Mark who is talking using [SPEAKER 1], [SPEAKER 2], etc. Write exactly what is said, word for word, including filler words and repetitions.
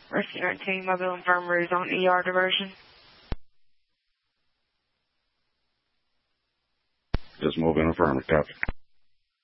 [SPEAKER 1] Rescue nineteen, Mobile Infirmary is on E R diversion.
[SPEAKER 2] Yes, Mobile Infirmary, copy.